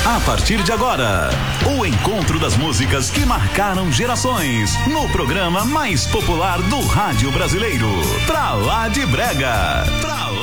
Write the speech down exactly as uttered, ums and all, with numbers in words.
A partir de agora, o encontro das músicas que marcaram gerações no programa mais popular do rádio brasileiro. Pra lá de Brega. Pra lá